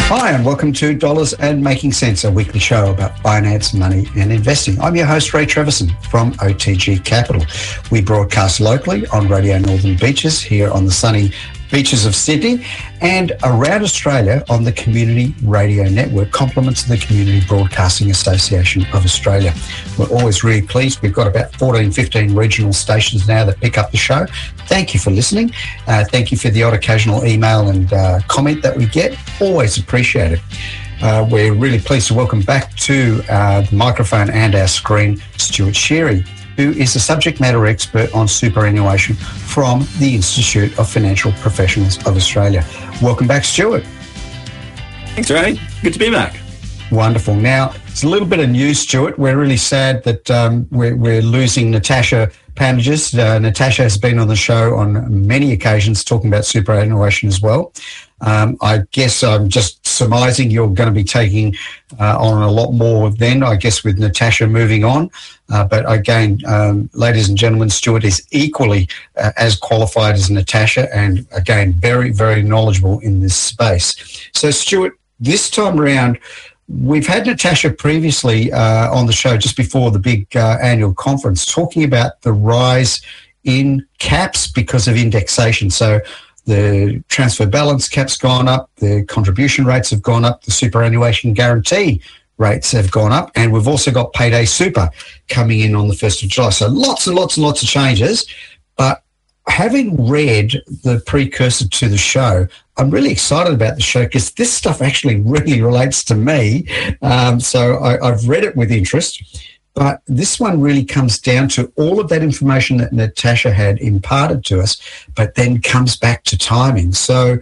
Hi, and welcome to Dollars and Making Sense, a weekly show about finance, money, and investing. I'm your host, Ray Treverson from OTG Capital. We broadcast locally on Radio Northern Beaches here on the sunny beaches of Sydney and around Australia on the Community Radio Network, compliments of the Community Broadcasting Association of Australia. We're always really pleased. We've got about 14, 15 regional stations now that pick up the show. Thank you for listening. Thank you for the odd occasional email and comment that we get. Always appreciate it. We're really pleased to welcome back to the microphone and our screen Stuart Sherry, who is a subject matter expert on superannuation from the Institute of Financial Professionals of Australia. Welcome back, Stuart. Thanks, Ray. Good to be back. Wonderful. Now, it's a little bit of news, Stuart. We're really sad that we're losing Natasha Panagis. Natasha has been on the show on many occasions talking about superannuation as well. I guess I'm just surmising you're going to be taking on a lot more then, I guess, with Natasha moving on. But again, ladies and gentlemen, Stuart is equally as qualified as Natasha and, again, very, very knowledgeable in this space. So, Stuart, this time around, we've had Natasha previously on the show just before the big annual conference talking about the rise in caps because of indexation. So the transfer balance cap's gone up, the contribution rates have gone up, the superannuation guarantee rates have gone up, and we've also got payday super coming in on the 1st of July. So lots and lots and lots of changes. But having read the precursor to the show, I'm really excited about the show because this stuff actually really relates to me. So I've read it with interest. But this one really comes down to all of that information that Natasha had imparted to us, but then comes back to timing. So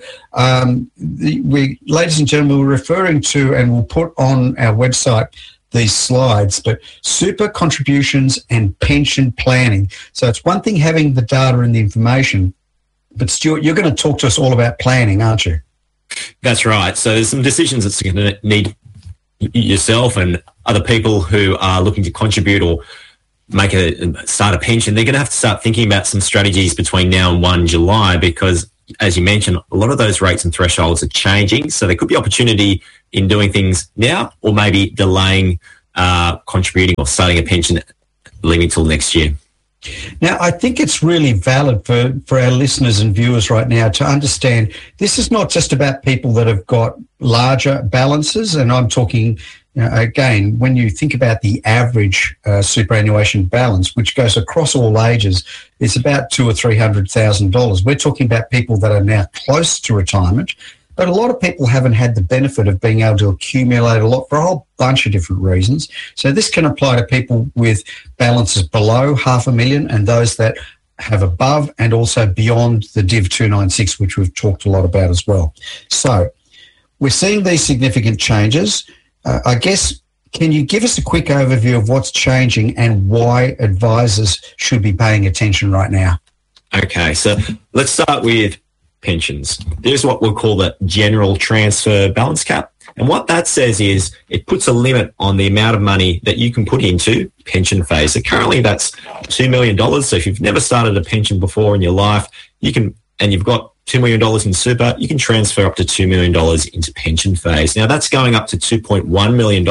ladies and gentlemen, we're referring to, and we'll put on our website these slides, but super contributions and pension planning. So it's one thing having the data and the information, but Stuart, you're going to talk to us all about planning, aren't you? That's right. So there's some decisions that's going to need yourself and other people who are looking to contribute or start a pension. They're going to have to start thinking about some strategies between now and 1 July because, as you mentioned, a lot of those rates and thresholds are changing. So there could be opportunity in doing things now or maybe delaying contributing or starting a pension, leaving till next year. Now, I think it's really valid for our listeners and viewers right now to understand this is not just about people that have got larger balances, and I'm talking, again, when you think about the average superannuation balance, which goes across all ages, it's about $200,000 or $300,000. We're talking about people that are now close to retirement, but a lot of people haven't had the benefit of being able to accumulate a lot for a whole bunch of different reasons. So this can apply to people with balances below $500,000 and those that have above and also beyond the Div 296, which we've talked a lot about as well. So we're seeing these significant changes. I guess, can you give us a quick overview of what's changing and why advisors should be paying attention right now? Okay, so let's start with pensions. There's what we'll call the general transfer balance cap. And what that says is it puts a limit on the amount of money that you can put into pension phase. So currently that's $2 million. So if you've never started a pension before in your life, you can, and you've got $2 million in super, you can transfer up to $2 million into pension phase. Now that's going up to $2.1 million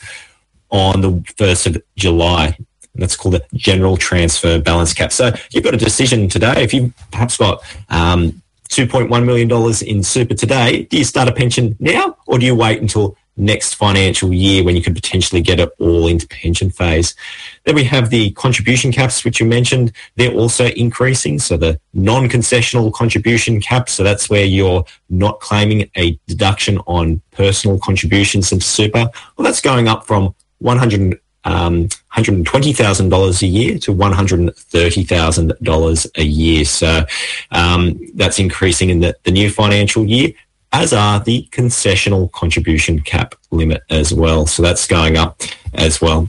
on the 1st of July. That's called the general transfer balance cap. So you've got a decision today. If you've perhaps got $2.1 million in super today, do you start a pension now or do you wait until next financial year when you could potentially get it all into pension phase? Then we have the contribution caps, which you mentioned. They're also increasing. So the non-concessional contribution cap, so that's where you're not claiming a deduction on personal contributions into super. Well, that's going up from $120,000 a year to $130,000 a year. So that's increasing in the new financial year, as are the concessional contribution cap limit as well. So that's going up as well.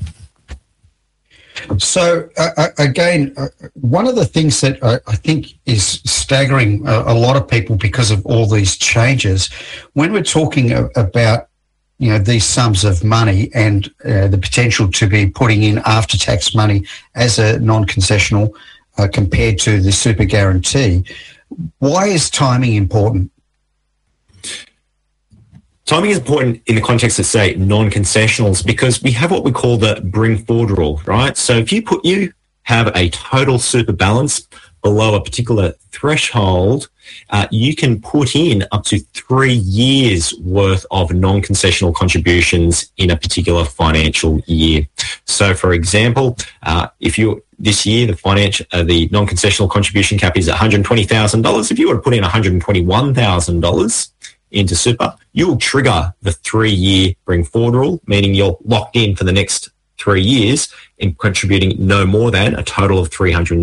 So, again, one of the things that I think is staggering a lot of people because of all these changes, when we're talking about these sums of money and the potential to be putting in after-tax money as a non-concessional compared to the super guarantee, why is timing important? Timing is important in the context of, say, non-concessionals, because we have what we call the bring forward rule, right? So if you have a total super balance below a particular threshold, you can put in up to 3 years worth of non-concessional contributions in a particular financial year. So, for example, if you this year the non-concessional contribution cap is $120,000. If you were to put in $121,000 into super, you will trigger the 3-year bring forward rule, meaning you're locked in for the next 3 years in contributing no more than a total of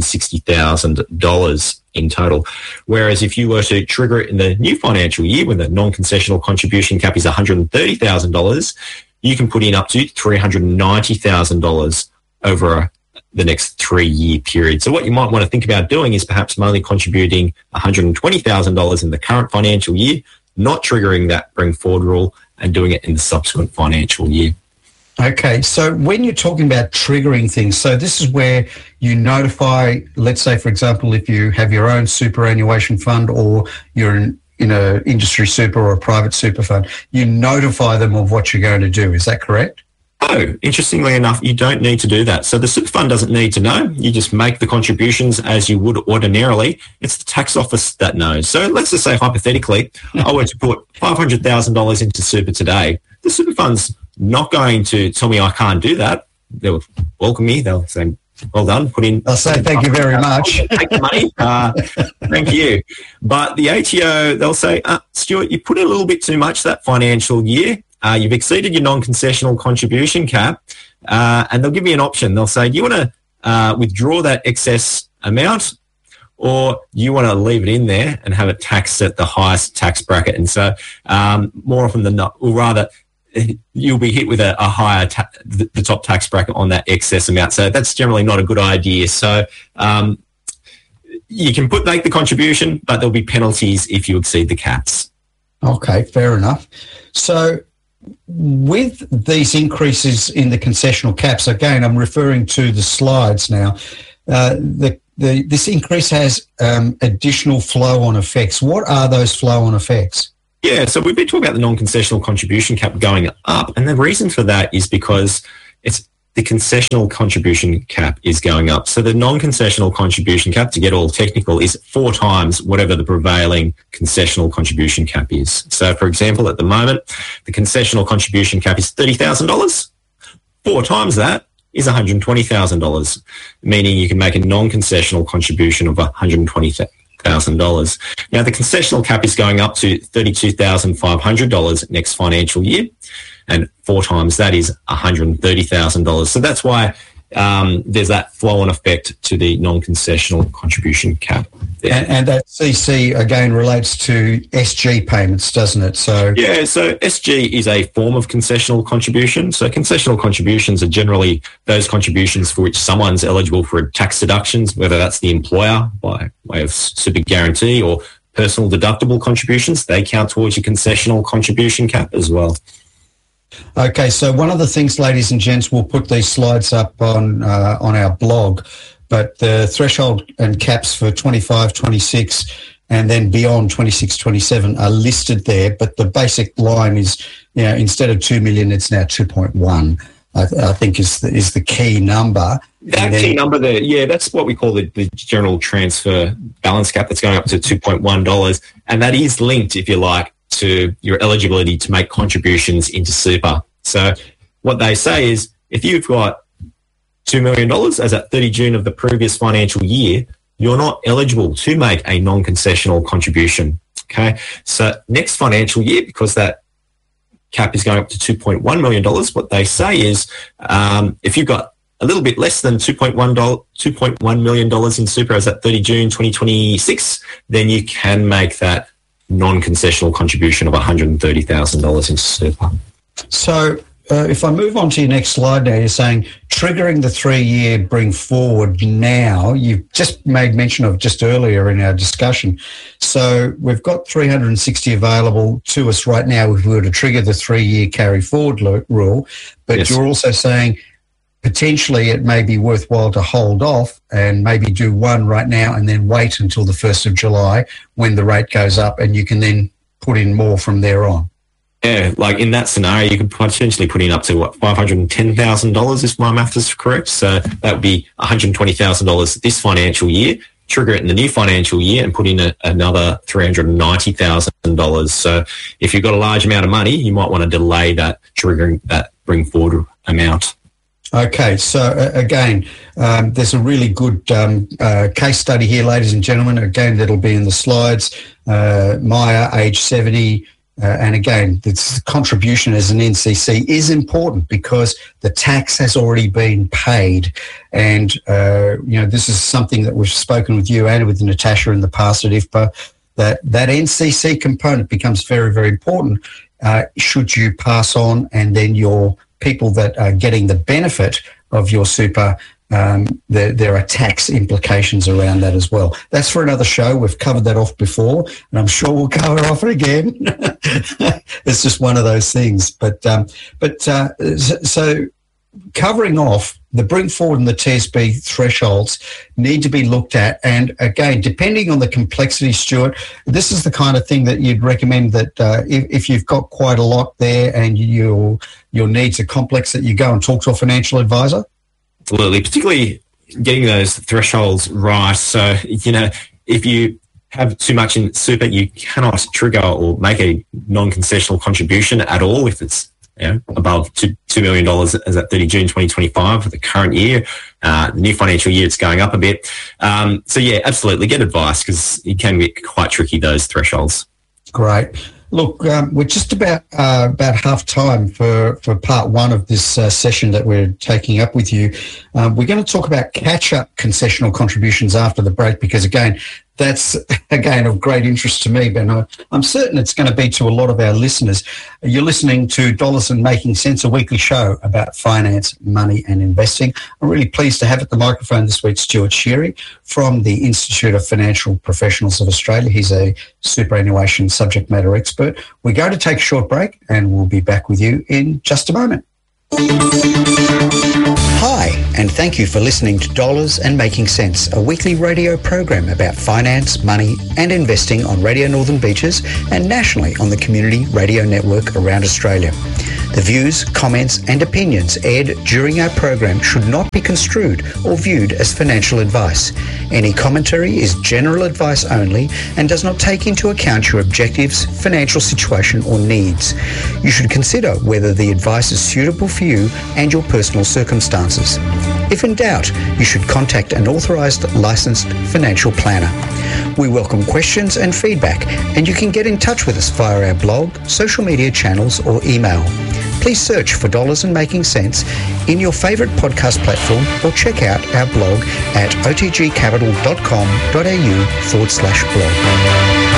$360,000 in total. Whereas if you were to trigger it in the new financial year, when the non-concessional contribution cap is $130,000, you can put in up to $390,000 over the next 3-year period. So what you might want to think about doing is perhaps only contributing $120,000 in the current financial year, not triggering that bring forward rule, and doing it in the subsequent financial year. Okay, so when you're talking about triggering things, so this is where you notify, let's say, for example, if you have your own superannuation fund or you're in a industry super or a private super fund, you notify them of what you're going to do. Is that correct? Oh, interestingly enough, you don't need to do that. So the super fund doesn't need to know. You just make the contributions as you would ordinarily. It's the tax office that knows. So let's just say, hypothetically, I were to put $500,000 into super today. The super fund's not going to tell me I can't do that. They'll welcome me. They'll say, well done, put in. I'll say thank you very much. Take the money. Thank you. But the ATO, they'll say, Stuart, you put a little bit too much that financial year. You've exceeded your non-concessional contribution cap, and they'll give you an option. They'll say, do you want to withdraw that excess amount, or you want to leave it in there and have it taxed at the highest tax bracket? And so more often than not, or rather, you'll be hit with a higher the top tax bracket on that excess amount. So that's generally not a good idea. So you can make the contribution, but there'll be penalties if you exceed the caps. Okay, fair enough. So with these increases in the concessional caps, again, I'm referring to the slides now, this increase has additional flow-on effects. What are those flow-on effects? Yeah, so we've been talking about the non-concessional contribution cap going up, and the reason for that is because it's the concessional contribution cap is going up. So the non-concessional contribution cap, to get all technical, is 4 times whatever the prevailing concessional contribution cap is. So, for example, at the moment, the concessional contribution cap is $30,000. 4 times that is $120,000, meaning you can make a non-concessional contribution of $120,000. Now, the concessional cap is going up to $32,500 next financial year, and 4 times that is $130,000. So that's why there's that flow-on effect to the non-concessional contribution cap. And that CC, again, relates to SG payments, doesn't it? So yeah, so SG is a form of concessional contribution. So concessional contributions are generally those contributions for which someone's eligible for tax deductions, whether that's the employer by way of super guarantee or personal deductible contributions. They count towards your concessional contribution cap as well. Okay, so one of the things, ladies and gents, we'll put these slides up on our blog, but the threshold and caps for 25, 26, and then beyond 26, 27 are listed there, but the basic line is, instead of 2 million, it's now 2.1, I think is the key number. That key number there, yeah, that's what we call the general transfer balance cap that's going up to $2.1, and that is linked, if you like, to your eligibility to make contributions into super. So what they say is if you've got $2 million as at 30 June of the previous financial year, you're not eligible to make a non-concessional contribution. Okay. So next financial year, because that cap is going up to $2.1 million, what they say is if you've got a little bit less than $2.1 million in super as at 30 June 2026, then you can make that non-concessional contribution of $130,000 in super. So if I move on to your next slide now, you're saying triggering the 3-year bring forward now. You've just made mention of just earlier in our discussion. So we've got 360 available to us right now if we were to trigger the 3-year carry forward rule. But yes, you're also saying potentially it may be worthwhile to hold off and maybe do one right now and then wait until the 1st of July when the rate goes up, and you can then put in more from there on. Yeah, like in that scenario, you could potentially put in up to $510,000 if my math is correct. So that would be $120,000 this financial year. Trigger it in the new financial year and put in another $390,000. So if you've got a large amount of money, you might want to delay that triggering that bring forward amount. Okay, so again, there's a really good case study here, ladies and gentlemen. Again, that'll be in the slides. Maya, age 70. And again, this contribution as an NCC is important because the tax has already been paid. And, this is something that we've spoken with you and with Natasha in the past at IFPA, that NCC component becomes very, very important should you pass on, and then your people that are getting the benefit of your super, there are tax implications around that as well. That's for another show. We've covered that off before, and I'm sure we'll cover off it again. It's just one of those things. So covering off, the bring forward and the TSB thresholds need to be looked at. And again, depending on the complexity, Stuart, this is the kind of thing that you'd recommend that if you've got quite a lot there and your needs are complex, that you go and talk to a financial advisor. Absolutely, particularly getting those thresholds right. So, if you have too much in super, you cannot trigger or make a non-concessional contribution at all if it's above $2 million as at 30 June 2025 for the current year. The new financial year, it's going up a bit. Absolutely, get advice because it can be quite tricky, those thresholds. Great. Look, we're just about half time for part one of this session that we're taking up with you. We're going to talk about catch-up concessional contributions after the break because, again, that's, again, of great interest to me, Ben. I'm certain it's going to be to a lot of our listeners. You're listening to Dollars and Making Sense, a weekly show about finance, money and investing. I'm really pleased to have at the microphone this week Stuart Sherry from the Institute of Financial Professionals of Australia. He's a superannuation subject matter expert. We're going to take a short break and we'll be back with you in just a moment. Hi, and thank you for listening to Dollars and Making Sense, a weekly radio program about finance, money and investing on Radio Northern Beaches and nationally on the Community Radio Network around Australia. The views, comments and opinions aired during our program should not be construed or viewed as financial advice. Any commentary is general advice only and does not take into account your objectives, financial situation or needs. You should consider whether the advice is suitable for you and your personal circumstances. If in doubt, you should contact an authorised licensed financial planner. We welcome questions and feedback, and you can get in touch with us via our blog, social media channels or email. Please search for Dollars and Making Sense in your favourite podcast platform or check out our blog at otgcapital.com.au/blog.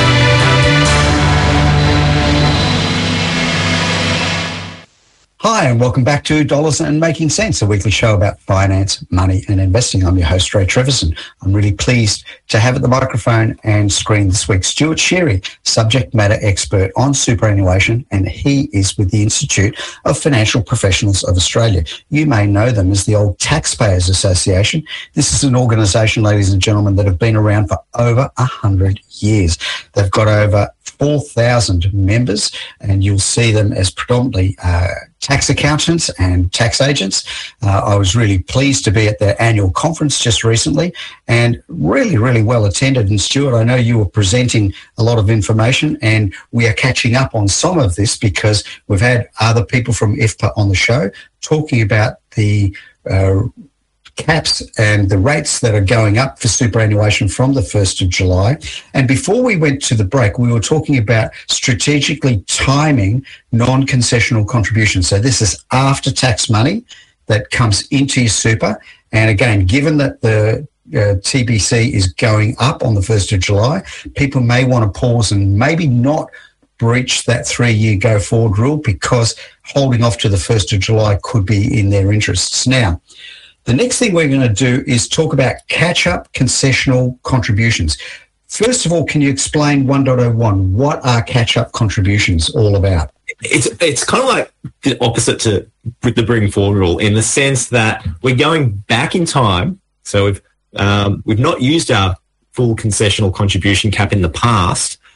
Hi, and welcome back to Dollars and Making Sense, a weekly show about finance, money and investing. I'm your host, Ray Treverson. I'm really pleased to have at the microphone and screen this week Stuart Sherry, subject matter expert on superannuation, and he is with the Institute of Financial Professionals of Australia. You may know them as the Old Taxpayers Association. This is an organisation, ladies and gentlemen, that have been around for over 100 years. They've got over 4,000 members, and you'll see them as predominantly tax accountants and tax agents. I was really pleased to be at their annual conference just recently and really, really well attended. And Stuart, I know you were presenting a lot of information and we are catching up on some of this because we've had other people from IFPA on the show talking about the caps and the rates that are going up for superannuation from the 1st of July. And before we went to the break, we were talking about strategically timing non-concessional contributions. So this is after-tax money that comes into your super. And again, given that the TBC is going up on the 1st of July, people may want to pause and maybe not breach that 3-year go-forward rule because holding off to the 1st of July could be in their interests. Now, the next thing we're going to do is talk about catch-up concessional contributions. First of all, can you explain 1.01? What are catch-up contributions all about? It's kind of like the opposite to with the bring forward rule in the sense that we're going back in time. So we've not used our full concessional contribution cap in the past,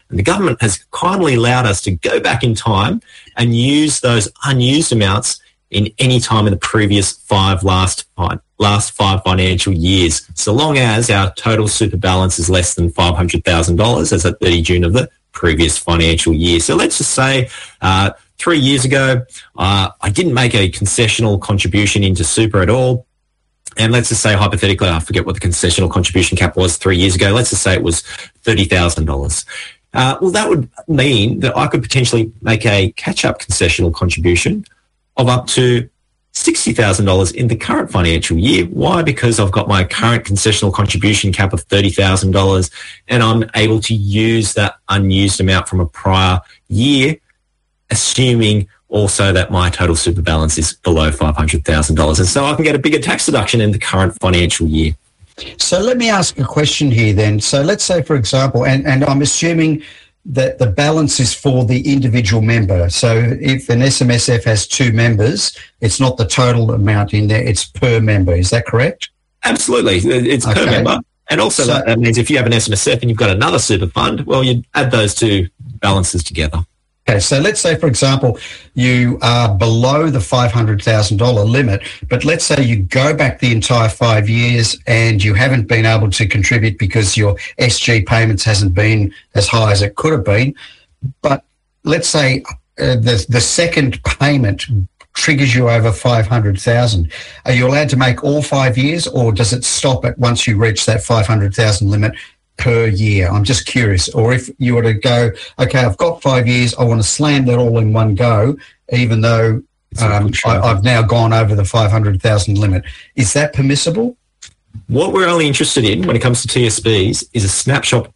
And the government has kindly allowed us to go back in time and use those unused amounts in any time in the previous last five financial years, so long as our total super balance is less than $500,000 as at 30 June of the previous financial year. So let's just say 3 years ago, I didn't make a concessional contribution into super at all. And let's just say, hypothetically, I forget what the concessional contribution cap was 3 years ago. Let's just say it was $30,000. Well, that would mean that I could potentially make a catch-up concessional contribution of up to $60,000 in the current financial year. Why? Because I've got my current concessional contribution cap of $30,000 and I'm able to use that unused amount from a prior year, assuming also that my total super balance is below $500,000. And so I can get a bigger tax deduction in the current financial year. So let me ask a question here then. So let's say, for example, and I'm assuming that the balance is for the individual member. So if an SMSF has 2 members, it's not the total amount in there, it's per member. Is that correct? Absolutely. It's per member. And also that means if you have an SMSF and you've got another super fund, well, you add those two balances together. Okay, so let's say, for example, you are below the $500,000 limit, but let's say you go back the entire 5 years and you haven't been able to contribute because your SG payments hasn't been as high as it could have been. But let's say the second payment triggers you over $500,000. Are you allowed to make all 5 years, or does it stop at once you reach that $500,000 limit per year? I'm just curious. Or if you were to go, okay, I've got 5 years, I want to slam that all in one go, even though I've now gone over the 500,000 limit. Is that permissible? What we're only interested in when it comes to TSBs is a snapshot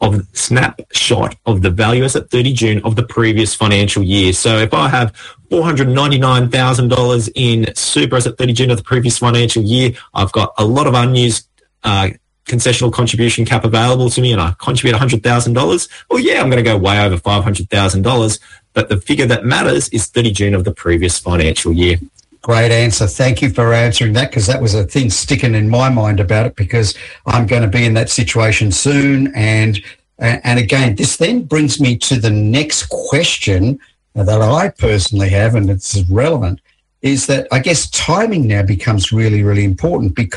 of the value as at 30 June of the previous financial year. So if I have $499,000 in super as at 30 June of the previous financial year, I've got a lot of unused concessional contribution cap available to me and I contribute $100,000, well, yeah, I'm going to go way over $500,000. But the figure that matters is 30 June of the previous financial year. Great answer. Thank you for answering that, because that was a thing sticking in my mind about it, because I'm going to be in that situation soon. And again, this then brings me to the next question that I personally have, and it's relevant, is that I guess timing now becomes really, really important, because